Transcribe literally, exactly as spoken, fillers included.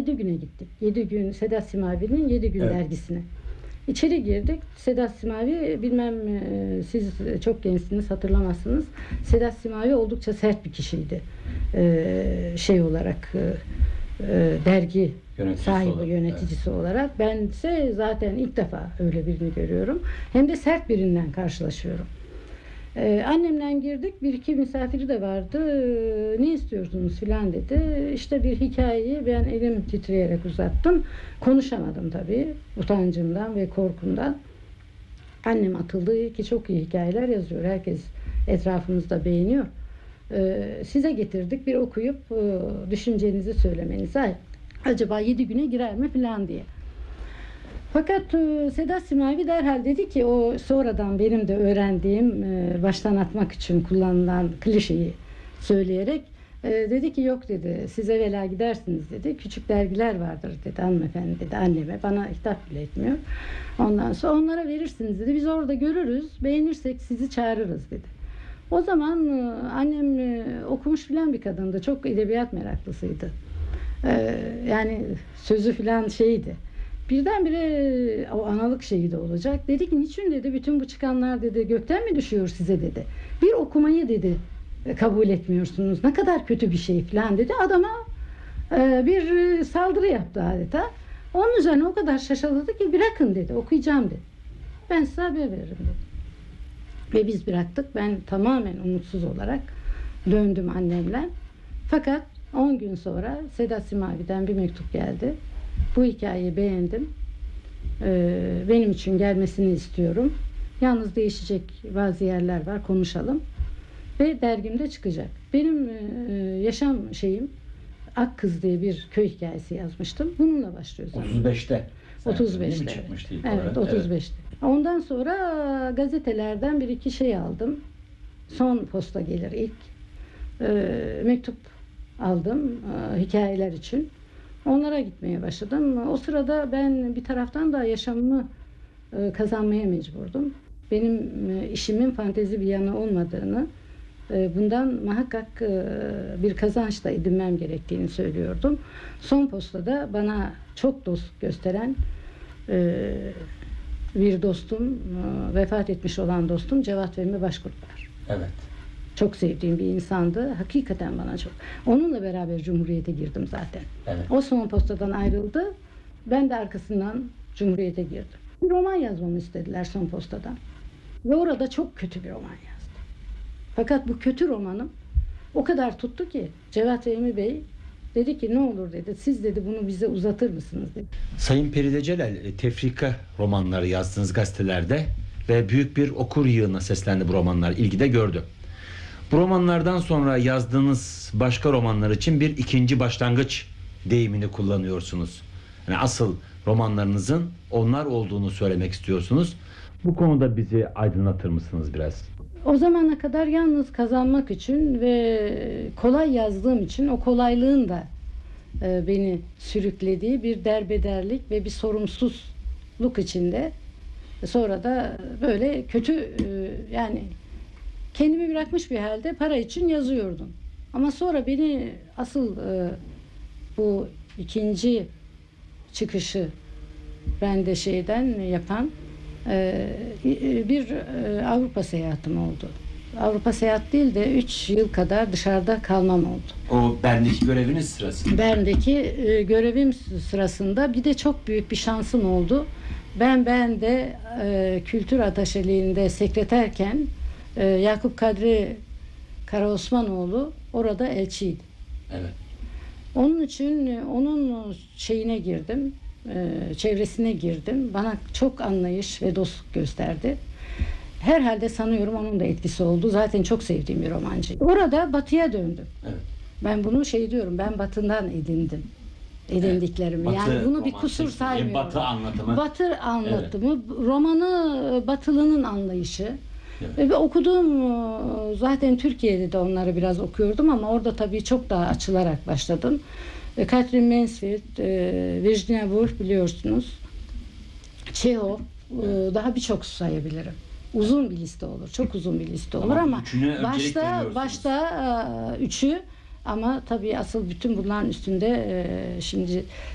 yedi güne gittik. Yedi gün Sedat Simavi'nin yedi gün Evet. dergisine. İçeri girdik. Sedat Simavi, bilmem e, siz çok gençsiniz, hatırlamazsınız. Sedat Simavi oldukça sert bir kişiydi. E, şey olarak e, e, dergi Yöneticisi sahibi, olarak, yöneticisi olarak. Ben ise zaten ilk defa öyle birini görüyorum. Hem de sert birinden karşılaşıyorum. Ee, annemle girdik. Bir iki misafiri de vardı. Ee, ne istiyorsunuz filan dedi. İşte bir hikayeyi ben elim titreyerek uzattım. Konuşamadım tabii. Utancımdan ve korkumdan. Annem atıldı ki çok iyi hikayeler yazıyor. Herkes etrafımızda beğeniyor. Ee, size getirdik bir okuyup e, düşüncenizi söylemenizi. Acaba yedi güne girer mi filan diye. Fakat e, Sedat Simavi derhal dedi ki, o sonradan benim de öğrendiğim, e, baştan atmak için kullanılan klişeyi söyleyerek e, dedi ki yok dedi, siz evvela gidersiniz dedi, küçük dergiler vardır dedi hanımefendi dedi anneme, bana hitap bile etmiyor, ondan sonra onlara verirsiniz dedi, biz orada görürüz, beğenirsek sizi çağırırız dedi. O zaman e, annem e, okumuş filan bir kadındı, çok edebiyat meraklısıydı, e, yani sözü filan şeydi. Birdenbire o analık şeyi de olacak. Dedi ki niçin dedi bütün bu çıkanlar dedi gökten mi düşüyor size dedi. Bir okumayı dedi kabul etmiyorsunuz. Ne kadar kötü bir şey falan dedi. Adama e, bir saldırı yaptı adeta. Onun üzerine o kadar şaşaladı ki bırakın dedi, okuyacağım dedi. Ben size haber veririm dedi. Ve biz bıraktık. Ben tamamen umutsuz olarak döndüm annemle. Fakat on gün sonra Sedat Simavi'den bir mektup geldi. Bu hikayeyi beğendim. Ee, benim için gelmesini istiyorum. Yalnız değişecek bazı yerler var, konuşalım. Ve dergimde çıkacak. Benim e, yaşam şeyim, Ak Kız diye bir köy hikayesi yazmıştım. Bununla başlıyor zaten. otuz beşte. otuz beşte. Çıkmıştı ilk Evet, olarak. otuz beşte. Evet. Ondan sonra gazetelerden bir iki şey aldım. Son posta gelir ilk. Ee, mektup aldım e, hikayeler için. Onlara gitmeye başladım. O sırada ben bir taraftan da yaşamımı e, kazanmaya mecburdum. Benim e, işimin fantezi bir yanı olmadığını, e, bundan muhakkak e, bir kazanç da edinmem gerektiğini söylüyordum. Son postada bana çok dostluk gösteren e, bir dostum, e, vefat etmiş olan dostum Cevat Fehmi Başkurt var. Evet. Çok sevdiğim bir insandı. Hakikaten bana çok. Onunla beraber Cumhuriyet'e girdim zaten. Evet. O son postadan ayrıldı. Ben de arkasından Cumhuriyet'e girdim. Bir roman yazmamı istediler son postadan. Ve orada çok kötü bir roman yazdım. Fakat bu kötü romanım o kadar tuttu ki Cevat Fehmi Bey dedi ki ne olur dedi, siz dedi bunu bize uzatır mısınız dedi. Sayın Peride Celal, tefrika romanları yazdınız gazetelerde ve büyük bir okur yığına seslendi bu romanlar, ilgi de gördü. Bu romanlardan sonra yazdığınız başka romanlar için bir ikinci başlangıç deyimini kullanıyorsunuz. Yani asıl romanlarınızın onlar olduğunu söylemek istiyorsunuz. Bu konuda bizi aydınlatır mısınız biraz? O zamana kadar yalnız kazanmak için ve kolay yazdığım için o kolaylığın da e, beni sürüklediği bir derbederlik ve bir sorumsuzluk içinde, sonra da böyle kötü e, yani kendimi bırakmış bir halde para için yazıyordum. Ama sonra beni asıl e, bu ikinci çıkışı bende şeyden yapan e, bir e, Avrupa seyahatim oldu. Avrupa seyahat değil de üç yıl kadar dışarıda kalmam oldu. O Bern'deki göreviniz sırasında. Bern'deki e, görevim sırasında bir de çok büyük bir şansım oldu. Ben ben de e, kültür ataşeliğinde sekreterken e, Yakup Kadri Karaosmanoğlu orada elçiydi. Evet. Onun için e, onun şeyine girdim, e, çevresine girdim. Bana çok anlayış ve dostluk gösterdi. Herhalde sanıyorum onun da etkisi oldu. Zaten çok sevdiğim bir romancı. Orada Batı'ya döndüm. Evet. Ben bunu şey diyorum, ben Batı'dan edindim. Edindiklerimi. Evet. Batı Yani bunu bir romantik, kusur saymıyorum. Batı anlatımı. Batı anlatımı, romanı Batılı'nın anlayışı. Evet. Ve okuduğum, zaten Türkiye'de de onları biraz okuyordum ama orada tabii çok daha açılarak başladım. Catherine Mansfield, Virginia Woolf biliyorsunuz. Çehov, evet. Daha birçok sayabilirim. Uzun bir liste olur. Çok uzun bir liste olur ama, ama başta başta üçü, ama tabii asıl bütün bunların üstünde şimdi